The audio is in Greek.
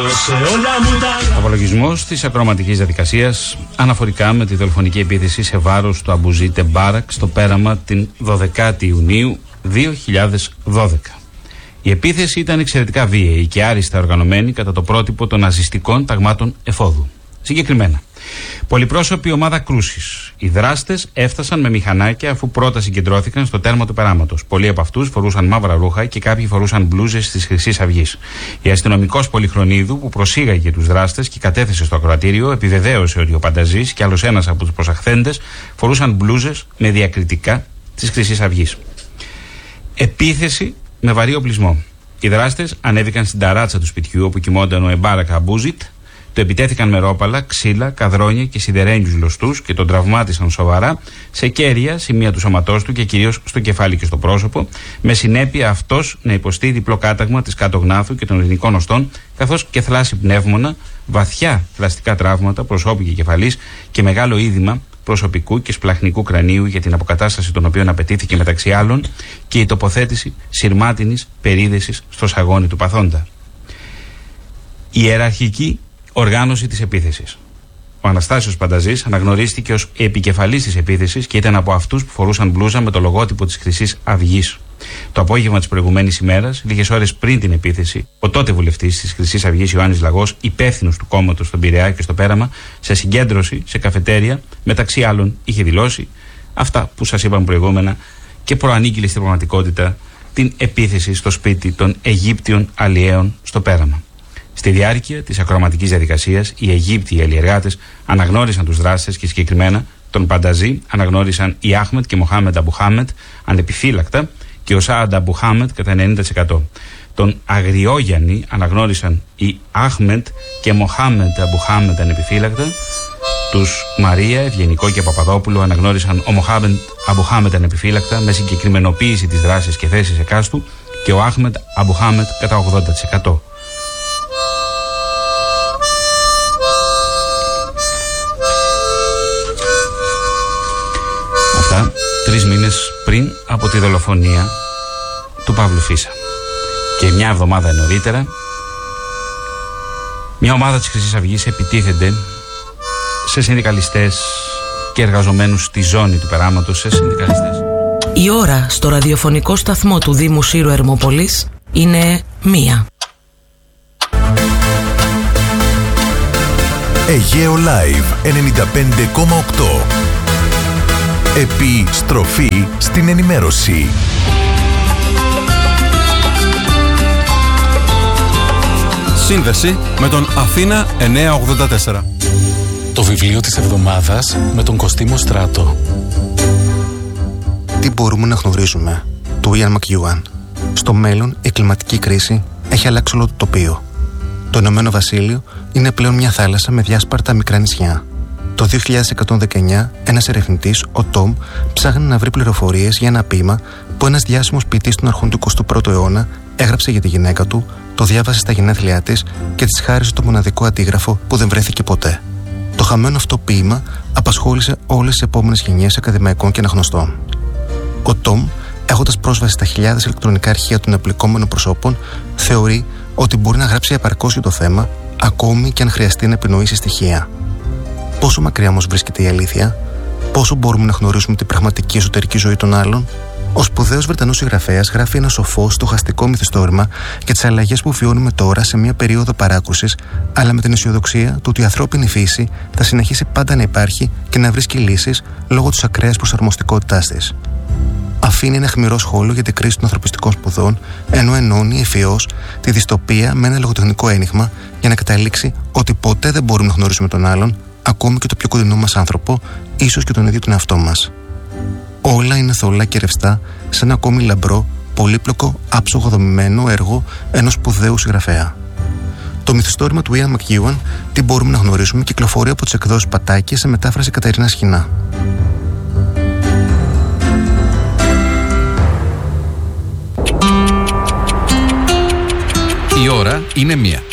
Απολογισμός της ακροματικής διαδικασίας αναφορικά με τη δολοφονική επίθεση σε βάρος του Αμπουζή Τεμπάρακ στο πέραμα την 12η Ιουνίου 2012. Η επίθεση ήταν εξαιρετικά βίαιη και άριστα οργανωμένη κατά το πρότυπο των ναζιστικών ταγμάτων εφόδου. Συγκεκριμένα, πολυπρόσωπη ομάδα κρούσης. Οι δράστες έφτασαν με μηχανάκια αφού πρώτα συγκεντρώθηκαν στο τέρμα του περάματος. Πολλοί από αυτούς φορούσαν μαύρα ρούχα και κάποιοι φορούσαν μπλούζες της Χρυσής Αυγής. Ο αστυνομικός Πολυχρονίδου, που προσήγαγε τους δράστες και κατέθεσε στο ακροατήριο, επιβεβαίωσε ότι ο Πανταζής και άλλος ένας από τους προσαχθέντες φορούσαν μπλούζες με διακριτικά της Χρυσής Αυγής. Επίθεση με βαρύ οπλισμό. Οι δράστες ανέβηκαν στην ταράτσα του σπιτιού όπου κοιμόταν ο Εμπάρακ Αμπούζιτ. Το επιτέθηκαν με ρόπαλα, ξύλα, καδρόνια και σιδερένιους λωστούς και τον τραυμάτισαν σοβαρά σε κέρια σημεία του σώματός του και κυρίως στο κεφάλι και στο πρόσωπο, με συνέπεια αυτός να υποστεί διπλό κάταγμα της κάτω γνάθου και των ειρηνικών οστών, καθώς και θλάση πνεύμονα, βαθιά θλαστικά τραύματα προσώπου και κεφαλής και μεγάλο είδημα προσωπικού και σπλαχνικού κρανίου, για την αποκατάσταση των οποίων απαιτήθηκε μεταξύ άλλων και η τοποθέτηση σειρμάτινης περίδεσης στο σαγόνι του παθόντα. Η ιεραρχική οργάνωση της επίθεσης. Ο Αναστάσιος Πανταζής αναγνωρίστηκε ως επικεφαλής της επίθεσης και ήταν από αυτούς που φορούσαν μπλούζα με το λογότυπο της Χρυσής Αυγής. Το απόγευμα της προηγουμένης ημέρας, λίγες ώρες πριν την επίθεση, ο τότε βουλευτής της Χρυσής Αυγής Ιωάννης Λαγός, υπεύθυνος του κόμματος στον Πειραιά και στο Πέραμα, σε συγκέντρωση, σε καφετέρια, μεταξύ άλλων είχε δηλώσει αυτά που σας είπαμε προηγούμενα και προανήγγειλε στην πραγματικότητα την επίθεση στο σπίτι των Αιγύπτιων αλλιέων στο Πέραμα. Στη διάρκεια της ακροματικής διαδικασίας, οι Αιγύπτιοι αλλιεργάτες αναγνώρισαν τους δράστες και συγκεκριμένα τον Πανταζή αναγνώρισαν οι Άχμετ και Μοχάμετ Αμπουχάμετ ανεπιφύλακτα και ο Σάαντ Αμπουχάμετ κατά 90%. Τον Αγριόγιαννη αναγνώρισαν οι Άχμετ και Μοχάμετ Αμπουχάμετ ανεπιφύλακτα. Τους Μαρία, Ευγενικό και Παπαδόπουλο αναγνώρισαν ο Μοχάμετ Αμπουχάμετ ανεπιφύλακτα με συγκεκριμενοποίηση της δράσης και θέσης εκάστου και ο Άχμετ Αμπουχάμετ κατά 80%. Αυτά 3 μήνες πριν από τη δολοφονία του Παύλου Φίσα. Και μια εβδομάδα νωρίτερα, μια ομάδα της Χρυσής Αυγής επιτίθενται σε συνδικαλιστές και εργαζομένους στη ζώνη του περάματος, σε συνδικαλιστές. Η ώρα στο ραδιοφωνικό σταθμό του Δήμου Σύρου Ερμόπολης είναι 1. Αιγαίο Live 95,8. Επιστροφή στην ενημέρωση. Σύνδεση με τον Αθήνα 984. Το βιβλίο της εβδομάδας με τον Κωστή Στράτο. Τι μπορούμε να γνωρίζουμε, του Ian McEwan. Στο μέλλον, η κλιματική κρίση έχει αλλάξει όλο το τοπίο. Το Ηνωμένο Βασίλειο είναι πλέον μια θάλασσα με διάσπαρτα μικρά νησιά. Το 2119, ένας ερευνητής, ο Τόμ, ψάχνει να βρει πληροφορίες για ένα ποίημα που ένας διάσημος ποιητής των αρχών του 21ου αιώνα έγραψε για τη γυναίκα του, το διάβασε στα γενέθλιά της και της χάρισε το μοναδικό αντίγραφο που δεν βρέθηκε ποτέ. Το χαμένο αυτό ποίημα απασχόλησε όλες τις επόμενες γενιές ακαδημαϊκών και αναγνωστών. Ο Τόμ, έχοντας πρόσβαση στα χιλιάδες ηλεκτρονικά αρχεία των εμπλεκόμενων προσώπων, θεωρεί ότι μπορεί να γράψει επαρκώς για το θέμα, ακόμη και αν χρειαστεί να επινοήσει στοιχεία. Πόσο μακριά όμως βρίσκεται η αλήθεια, πόσο μπορούμε να γνωρίσουμε την πραγματική εσωτερική ζωή των άλλων. Ο σπουδαίος Βρετανός συγγραφέας γράφει ένα σοφό, στοχαστικό μυθιστόρημα για τις αλλαγές που βιώνουμε τώρα σε μια περίοδο παράκρουσης, αλλά με την αισιοδοξία του ότι η ανθρώπινη φύση θα συνεχίσει πάντα να υπάρχει και να βρίσκει λύσεις λόγω της ακραίας προσαρμοστικότητάς της. Αφήνει ένα αιχμηρό σχόλιο για την κρίση των ανθρωπιστικών σπουδών, ενώ ενώνει ευφυώς τη δυστοπία με ένα λογοτεχνικό ένιγμα για να καταλήξει ότι ποτέ δεν μπορούμε να γνωρίσουμε τον άλλον, ακόμη και το πιο κοντινό μας άνθρωπο, ίσως και τον ίδιο τον εαυτό μας. Όλα είναι θολά και ρευστά σε ένα ακόμη λαμπρό, πολύπλοκο, άψογο δομημένο έργο ενός σπουδαίου συγγραφέα. Το μυθιστόρημα του Ian McEwan, τι μπορούμε να γνωρίσουμε, κυκλοφορεί από τις εκδόσεις Πατάκη σε μετάφραση Κατερίνας Χινά. Η ώρα είναι 1.